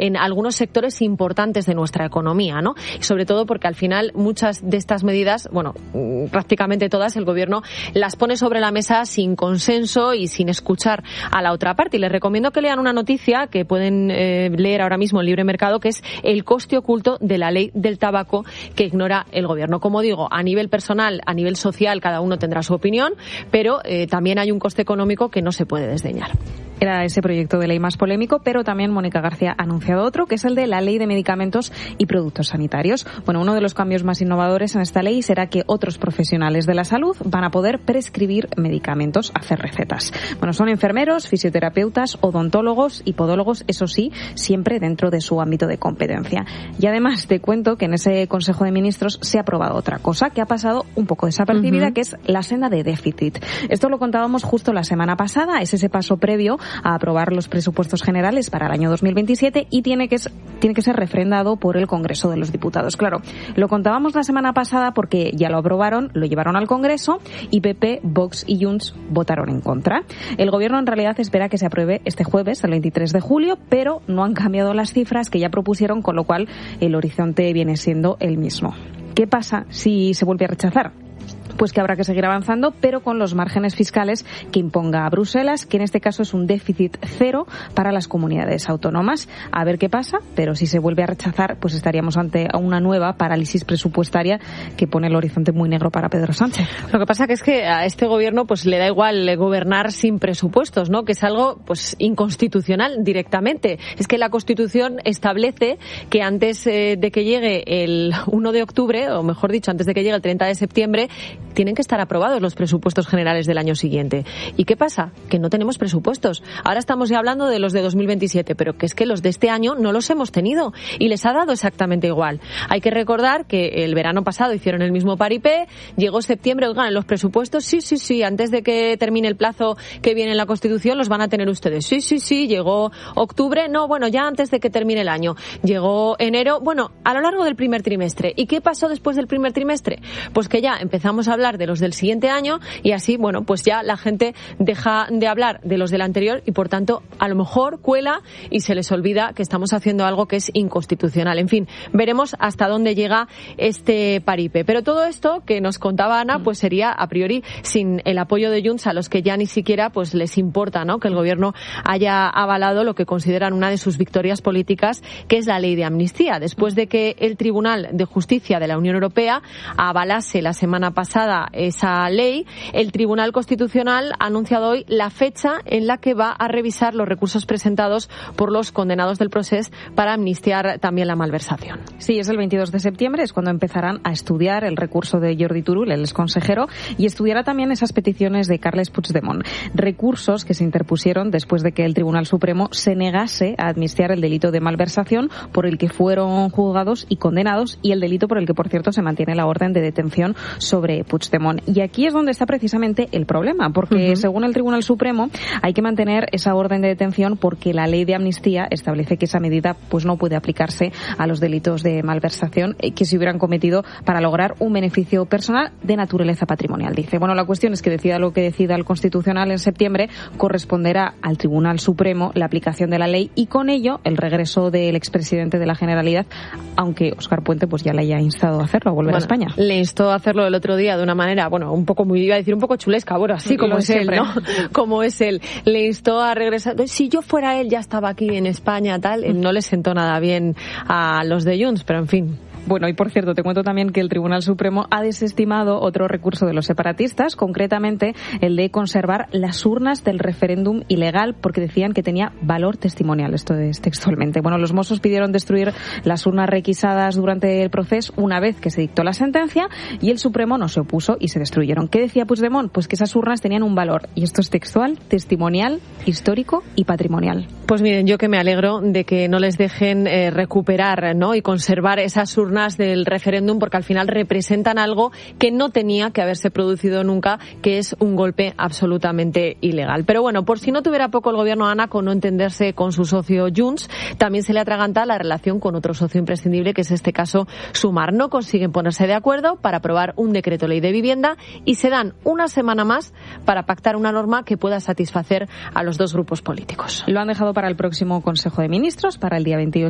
en algunos sectores importantes de nuestra economía, ¿no? Y sobre todo porque al final muchas de estas medidas, bueno, prácticamente todas, el Gobierno las pone sobre la mesa sin consenso y sin escuchar a la otra parte. Y les recomiendo que lean una noticia que pueden leer ahora mismo en Libre Mercado, que es el coste oculto de la ley del tabaco que ignora el Gobierno. Como digo, a nivel personal, a nivel social, cada uno tendrá su opinión, pero también hay un coste económico que no se puede desdeñar. Era ese proyecto de ley más polémico, pero también Mónica García ha anunciado otro, que es el de la Ley de Medicamentos y Productos Sanitarios. Bueno, uno de los cambios más innovadores en esta ley será que otros profesionales de la salud van a poder prescribir medicamentos, hacer recetas. Bueno, son enfermeros, fisioterapeutas, odontólogos y podólogos, eso sí, siempre dentro de su ámbito de competencia. Y además te cuento que en ese Consejo de Ministros se ha aprobado otra cosa que ha pasado un poco desapercibida, que es la senda de déficit. Esto lo contábamos justo la semana pasada, es ese paso previo a aprobar los presupuestos generales para el año 2027 y tiene que ser refrendado por el Congreso de los Diputados. Claro, lo contábamos la semana pasada porque ya lo aprobaron, lo llevaron al Congreso y PP, Vox y Junts votaron en contra. El Gobierno en realidad espera que se apruebe este jueves, el 23 de julio, pero no han cambiado las cifras que ya propusieron, con lo cual el horizonte viene siendo el mismo. ¿Qué pasa si se vuelve a rechazar? Pues que habrá que seguir avanzando, pero con los márgenes fiscales que imponga Bruselas, que en este caso es un déficit cero para las comunidades autónomas. A ver qué pasa, pero si se vuelve a rechazar, pues estaríamos ante una nueva parálisis presupuestaria que pone el horizonte muy negro para Pedro Sánchez. Lo que pasa que es que a este Gobierno pues le da igual gobernar sin presupuestos, ¿no? Que es algo pues inconstitucional directamente. Es que la Constitución establece que antes de que llegue el 1 de octubre, o mejor dicho, antes de que llegue el 30 de septiembre, tienen que estar aprobados los presupuestos generales del año siguiente. ¿Y qué pasa? Que no tenemos presupuestos. Ahora estamos ya hablando de los de 2027, pero que es que los de este año no los hemos tenido y les ha dado exactamente igual. Hay que recordar que el verano pasado hicieron el mismo paripé, llegó septiembre, oigan, los presupuestos, sí, antes de que termine el plazo que viene en la Constitución los van a tener ustedes. Sí, llegó octubre, no, bueno, ya antes de que termine el año. Llegó enero, bueno, a lo largo del primer trimestre. ¿Y qué pasó después del primer trimestre? Pues que ya empezamos a hablar de los del siguiente año y así, bueno, pues ya la gente deja de hablar de los del anterior y por tanto a lo mejor cuela y se les olvida que estamos haciendo algo que es inconstitucional. En fin, veremos hasta dónde llega este paripé. Pero todo esto que nos contaba Ana, pues sería a priori sin el apoyo de Junts, a los que ya ni siquiera pues les importa, ¿no?, que el Gobierno haya avalado lo que consideran una de sus victorias políticas, que es la ley de amnistía. Después de que el Tribunal de Justicia de la Unión Europea avalase la semana pasada esa ley, el Tribunal Constitucional ha anunciado hoy la fecha en la que va a revisar los recursos presentados por los condenados del procés para amnistiar también la malversación. Sí, es el 22 de septiembre, es cuando empezarán a estudiar el recurso de Jordi Turull, el exconsejero, y estudiará también esas peticiones de Carles Puigdemont. Recursos que se interpusieron después de que el Tribunal Supremo se negase a amnistiar el delito de malversación por el que fueron juzgados y condenados y el delito por el que, por cierto, se mantiene la orden de detención sobre Puigdemont. Y aquí es donde está precisamente el problema, porque según el Tribunal Supremo hay que mantener esa orden de detención porque la ley de amnistía establece que esa medida pues no puede aplicarse a los delitos de malversación que se hubieran cometido para lograr un beneficio personal de naturaleza patrimonial. Dice, bueno, la cuestión es que decida lo que decida el Constitucional en septiembre, corresponderá al Tribunal Supremo la aplicación de la ley y con ello el regreso del expresidente de la Generalidad, aunque Óscar Puente pues ya le haya instado a hacerlo, a volver a España. Le instó a hacerlo el otro día de una manera, bueno, un poco muy, iba a decir un poco chulesca, bueno, así como es él, ¿no? Como es él. Le instó a regresar. Si yo fuera él, ya estaba aquí en España, tal. No le sentó nada bien a los de Junts, pero en fin. Bueno, y por cierto, te cuento también que el Tribunal Supremo ha desestimado otro recurso de los separatistas, concretamente el de conservar las urnas del referéndum ilegal porque decían que tenía valor testimonial. Esto es textualmente. Bueno, los Mossos pidieron destruir las urnas requisadas durante el proceso una vez que se dictó la sentencia y el Supremo no se opuso y se destruyeron. ¿Qué decía Puigdemont? Pues que esas urnas tenían un valor, y esto es textual, testimonial, histórico y patrimonial. Pues miren, yo que me alegro de que no les dejen recuperar, ¿no?, y conservar esas urnas del referéndum, porque al final representan algo que no tenía que haberse producido nunca, que es un golpe absolutamente ilegal. Pero bueno, por si no tuviera poco el Gobierno, Ana, con no entenderse con su socio Junts, también se le atraganta la relación con otro socio imprescindible, que es este caso Sumar. No consiguen ponerse de acuerdo para aprobar un decreto ley de vivienda y se dan una semana más para pactar una norma que pueda satisfacer a los dos grupos políticos. Lo han dejado para el próximo Consejo de Ministros, para el día 28